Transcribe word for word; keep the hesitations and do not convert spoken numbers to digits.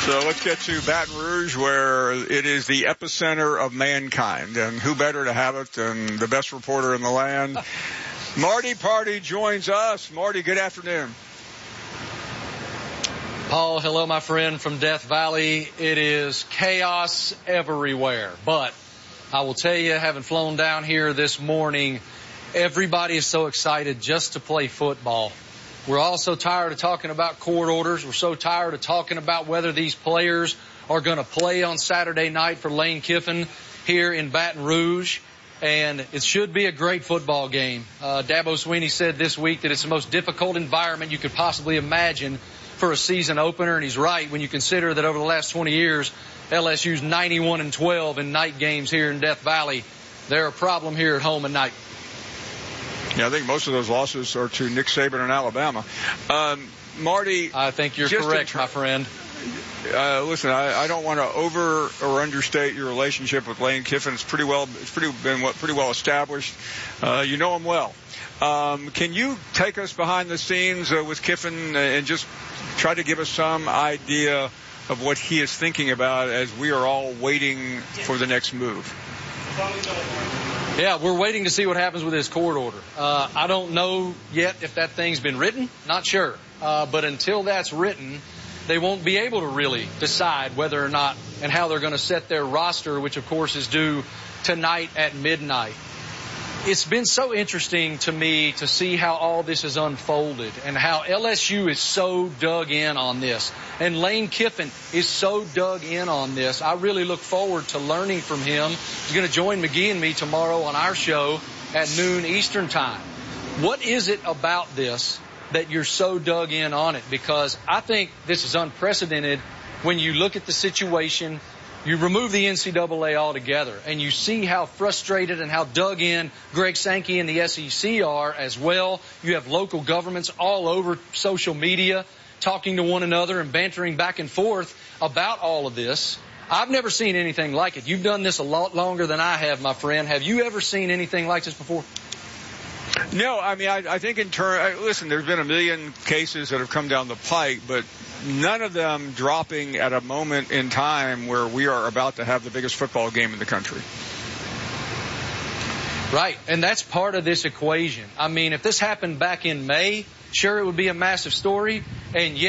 So let's get to Baton Rouge, where it is the epicenter of mankind. And who better to have it than the best reporter in the land? Marty Party joins us. Marty, good afternoon. Paul, hello, my friend from Death Valley. It is chaos everywhere. But I will tell you, having flown down here this morning, everybody is so excited just to play football. We're all so tired of talking about court orders. We're so tired of talking about whether these players are going to play on Saturday night for Lane Kiffin here in Baton Rouge. And it should be a great football game. Uh, Dabo Swinney said this week that it's the most difficult environment you could possibly imagine for a season opener. And he's right when you consider that over the last twenty years, L S U's ninety-one and twelve in night games here in Death Valley. They're a problem here at home at night. Yeah, I think most of those losses are to Nick Saban and Alabama. Um, Marty, I think you're correct, ter- my friend. Uh, listen, I, I don't want to over or understate your relationship with Lane Kiffin. It's pretty well, it's pretty been what, pretty well established. Uh, you know him well. Um, can you take us behind the scenes uh, with Kiffin and just try to give us some idea of what he is thinking about as we are all waiting for the next move? Yeah, we're waiting to see what happens with his court order. Uh, I don't know yet if that thing's been written. Not sure. Uh, but until that's written, they won't be able to really decide whether or not and how they're going to set their roster, which, of course, is due tonight at midnight. It's been so interesting to me to see how all this has unfolded and how L S U is so dug in on this. And Lane Kiffin is so dug in on this. I really look forward to learning from him. He's going to join McGee and me tomorrow on our show at noon Eastern time. What is it about this that you're so dug in on it? Because I think this is unprecedented when you look at the situation. You remove the N C double A altogether, and you see how frustrated and how dug in Greg Sankey and the S E C are as well. You have local governments all over social media talking to one another and bantering back and forth about all of this. I've never seen anything like it. You've done this a lot longer than I have, my friend. Have you ever seen anything like this before? No, I mean, I, I think in turn, listen, there's been a million cases that have come down the pike, but none of them dropping at a moment in time where we are about to have the biggest football game in the country. Right, and that's part of this equation. I mean, if this happened back in May, sure, it would be a massive story, and yes,